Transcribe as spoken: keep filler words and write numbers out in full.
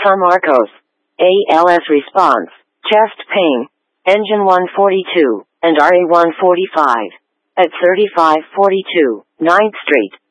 San Marcos. A L S response, chest pain, engine one forty-two, and R A one forty-five. At thirty-five forty-two, ninth Street.